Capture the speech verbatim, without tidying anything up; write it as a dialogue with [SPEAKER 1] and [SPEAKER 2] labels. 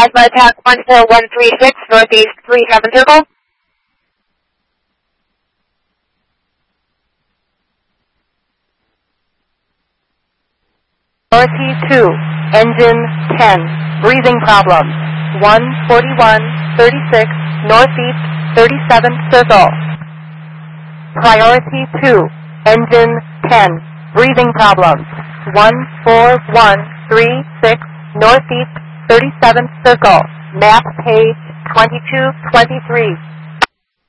[SPEAKER 1] Plasma attack one four one three six, northeast three seven circle.
[SPEAKER 2] Priority two, engine ten, breathing problems, one forty-one thirty-six, northeast thirty-seven circle. Priority two, engine ten, breathing problems, one four one three six, northeast thirty-seven circle, map page twenty-two twenty-three.